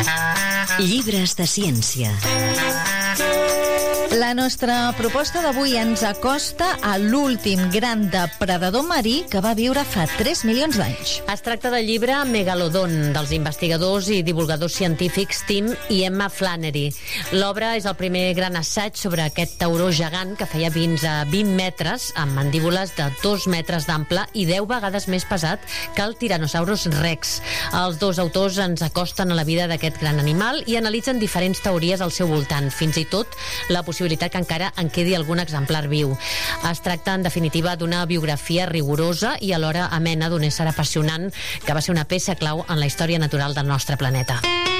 Llibres de ciència. La nostra proposta d'avui ens acosta a l'últim gran depredador marí que va viure fa 3 milions d'anys. Es tracta del llibre Megalodon, dels investigadors i divulgadors científics Tim i Emma Flannery. L'obra és el primer gran assaig sobre aquest tauró gegant que feia fins a 20 metres, amb mandíbules de 2 metres d'ample i 10 vegades més pesat que el Tyrannosaurus Rex. Els dos autors ens acosten a la vida d'aquest gran animal i analitzen diferents teories al seu voltant, fins i tot la possibilitat que encara en quedi algun exemplar viu. Es tracta, en definitiva, d'una biografia rigorosa i alhora amena d'un ésser apassionant que va ser una peça clau en la història natural del nostre planeta.